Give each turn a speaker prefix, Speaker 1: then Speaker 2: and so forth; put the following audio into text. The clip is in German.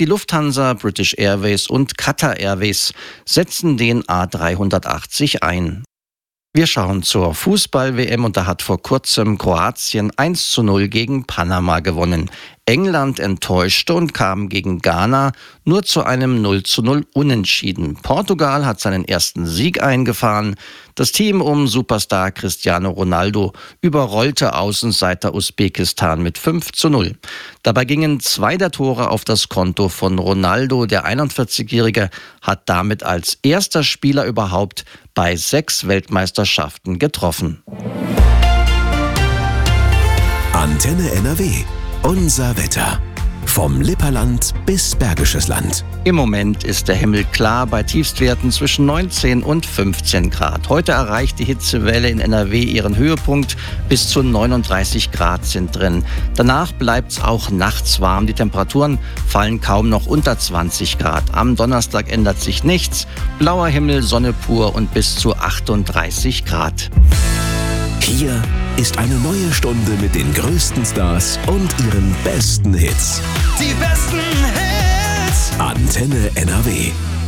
Speaker 1: die Lufthansa, British Airways und Qatar Airways setzen den A380 ein. Wir schauen zur Fußball-WM und da hat vor kurzem Kroatien 1:0 gegen Panama gewonnen. England enttäuschte und kam gegen Ghana nur zu einem 0:0 Unentschieden. Portugal hat seinen ersten Sieg eingefahren. Das Team um Superstar Cristiano Ronaldo überrollte Außenseiter Usbekistan mit 5:0. Dabei gingen 2 der Tore auf das Konto von Ronaldo. Der 41-Jährige hat damit als erster Spieler überhaupt bei 6 Weltmeisterschaften getroffen.
Speaker 2: Antenne NRW. Unser Wetter. Vom Lipperland bis Bergisches Land.
Speaker 1: Im Moment ist der Himmel klar bei Tiefstwerten zwischen 19 und 15 Grad. Heute erreicht die Hitzewelle in NRW ihren Höhepunkt. Bis zu 39 Grad sind drin. Danach bleibt es auch nachts warm. Die Temperaturen fallen kaum noch unter 20 Grad. Am Donnerstag ändert sich nichts. Blauer Himmel, Sonne pur und bis zu 38 Grad.
Speaker 2: Hier ist eine neue Stunde mit den größten Stars und ihren besten Hits.
Speaker 3: Die besten Hits.
Speaker 2: Antenne NRW.